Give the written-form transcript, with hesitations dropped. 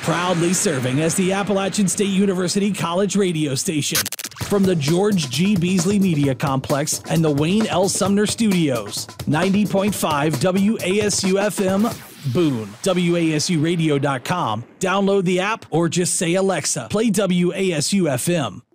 Proudly serving as the Appalachian State University College radio station. From the George G. Beasley Media Complex and the Wayne L. Sumner Studios. 90.5 WASU-FM, Boone. WASUradio.com. Download the app or just say, Alexa, play WASU-FM.